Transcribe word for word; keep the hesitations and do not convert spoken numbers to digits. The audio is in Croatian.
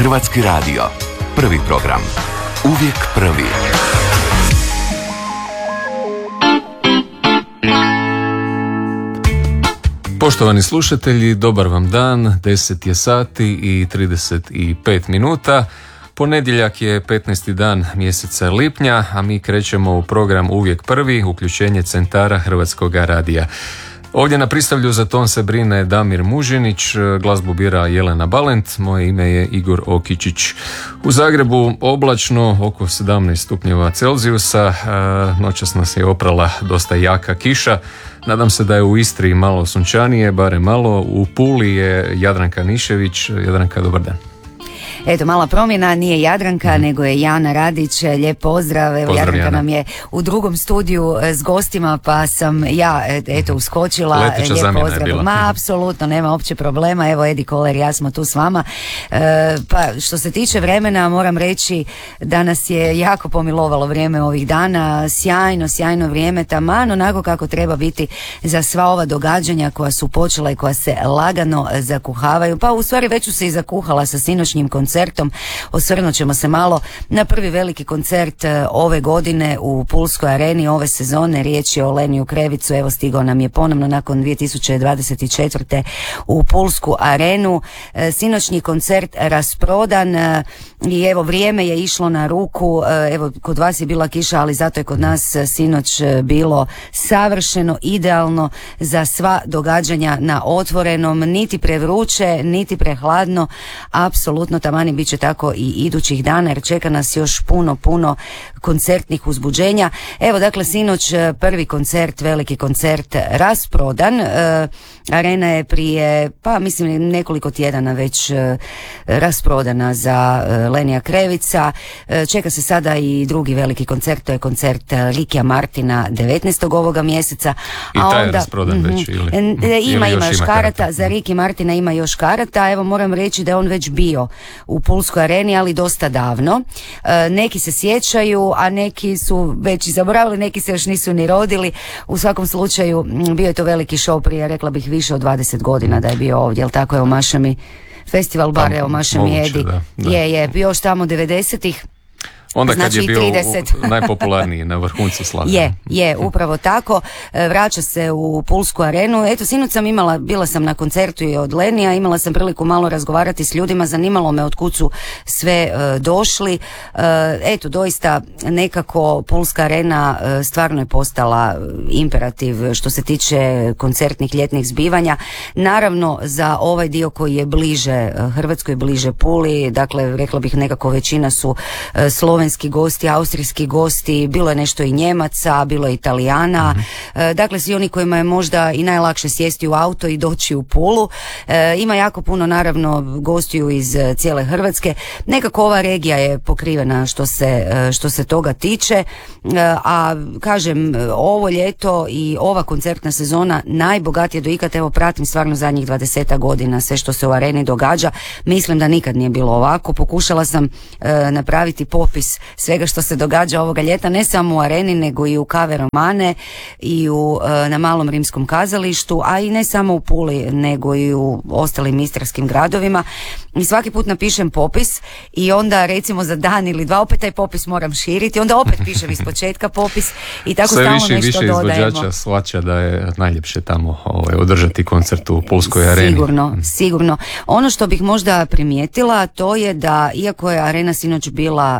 Hrvatski radio. Prvi program. Uvijek prvi. Poštovani slušatelji, dobar vam dan, deset je sati i trideset pet minuta. Ponedjeljak je petnaesti dan mjeseca lipnja, a mi krećemo u program Uvijek prvi, uključenje centara Hrvatskog radija. Ovdje na pristavlju za ton se brine Damir Mužinić, glazbu bira Jelena Balent, moje ime je Igor Okičić. U Zagrebu oblačno, oko sedamnaest stupnjeva Celzijusa, noćas nas je oprala dosta jaka kiša. Nadam se da je u Istri malo sunčanije, barem malo. U Puli je Jadranka Nišević. Jadranka, dobar dan. Eto, mala promjena, nije Jadranka, mm. nego je Jana Radić. Lijep pozdrav. Evo, pozdrav, Jadranka Jana. Nam je u drugom studiju s gostima, pa sam ja eto uskočila. Leteća zamjena je bila. Ma, apsolutno, nema uopće problema. Evo, Edi Koler, ja smo tu s vama. E, pa, što se tiče vremena, moram reći da nas je jako pomilovalo vrijeme ovih dana. Sjajno, sjajno vrijeme, taman onako kako treba biti za sva ova događanja koja su počela i koja se lagano zakuhavaju. Pa, u stvari, već su se i zakuhala sa sinoćnjim koncertom. Osvrnut ćemo se malo na prvi veliki koncert ove godine u Pulskoj areni ove sezone. Riječ je o Leniju Krevicu. Evo, stigao nam je ponovno nakon dvije tisuće dvadeset četvrte u Pulsku arenu. Sinoćnji koncert rasprodan i evo, vrijeme je išlo na ruku. Evo, kod vas je bila kiša, ali zato je kod nas sinoć bilo savršeno, idealno za sva događanja na otvorenom. Niti prevruće, niti prehladno. Apsolutno tamani bit će tako i idućih dana, jer čeka nas još puno, puno koncertnih uzbuđenja. Evo, dakle, sinoć prvi koncert, veliki koncert rasprodan. E, arena je prije, pa mislim, nekoliko tjedana već e, rasprodana za e, Lenija Krevica. E, čeka se sada i drugi veliki koncert, to je koncert Rikija Martina devetnaestog ovoga mjeseca. I a taj onda, je rasprodan mm-hmm, već? Ili, e, ima, ili ima još ima karata. karata. Za Riki Martina ima još karata. Evo, moram reći da je on već bio u Pulskoj areni, ali dosta davno. E, neki se sjećaju, a neki su već i zaboravili, neki se još nisu ni rodili. U svakom slučaju bio je to veliki show prije, rekla bih, više od dvadeset godina da je bio ovdje, jel tako? Evo, maša mi festival bar, evo, maša mi Edi. Da, da. Je, je, bio još tamo devedesetih. Onda znači, kad je bio trideset najpopularniji, na vrhuncu slave. Je, je, upravo tako. Vraća se u Pulsku arenu. Eto, sinoć sam imala, bila sam na koncertu i od Lenija, imala sam priliku malo razgovarati s ljudima, zanimalo me od kud su sve uh, došli. Uh, eto, doista nekako Pulska arena uh, stvarno je postala imperativ što se tiče koncertnih ljetnih zbivanja. Naravno, za ovaj dio koji je bliže uh, Hrvatskoj, bliže Puli, dakle, rekla bih nekako većina su uh, slovenski gosti, austrijski gosti, bilo je nešto i Njemaca, bilo je Italijana, mm-hmm. dakle svi oni kojima je možda i najlakše sjesti u auto i doći u Pulu. E, ima jako puno naravno gostiju iz cijele Hrvatske. Nekako ova regija je pokrivena što se, što se toga tiče, e, a kažem, ovo ljeto i ova koncertna sezona najbogatija do ikad. Evo, pratim stvarno zadnjih dvadesetak godina sve što se u areni događa. Mislim da nikad nije bilo ovako. Pokušala sam e, napraviti popis svega što se događa ovoga ljeta, ne samo u areni, nego i u Kave Romane i u, na Malom rimskom kazalištu, a i ne samo u Puli, nego i u ostalim istarskim gradovima. I svaki put napišem popis i onda recimo za dan ili dva opet taj popis moram širiti, onda opet pišem iz početka popis i tako sve stalno više, nešto više dodajemo. Sve više izvođača shvaća da je najljepše tamo ovaj, održati koncert u Pulskoj areni. Sigurno, sigurno. Ono što bih možda primijetila, to je da, iako je arena sinoć bila